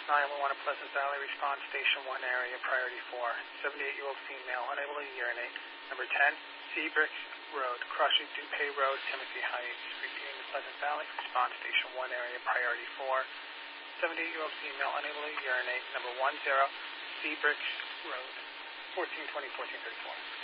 Office 911 at Pleasant Valley, response station 1 area, priority 4. 78-year-old female, unable to urinate. Number 10, Seabrick Road, crossing DuPay Road, Timothy Heights. Repeating the Pleasant Valley, response station 1 area, priority 4. 78-year-old female, unable to urinate. Number 10, Seabrick Road, 1420, 1434.